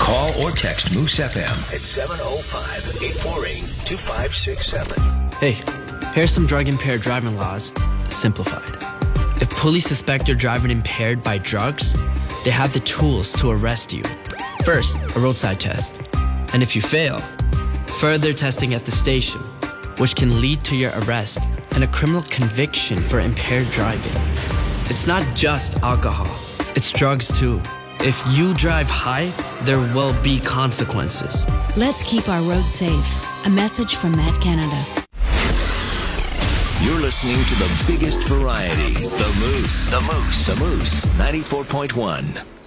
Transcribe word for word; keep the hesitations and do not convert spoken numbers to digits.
Call or text Moose F M at seven oh five, eight four eight, two five six seven. Hey, here's some drug-impaired driving laws, simplified. If police suspect you're driving impaired by drugs, they have the tools to arrest you. First, a roadside test. And if you fail, further testing at the station, which can lead to your arrest and a criminal conviction for impaired driving. It's not just alcohol, it's drugs too. If you drive high, there will be consequences. Let's keep our roads safe. A message from Matt Canada. You're listening to the biggest variety, The Moose. The Moose. The Moose, ninety-four point one.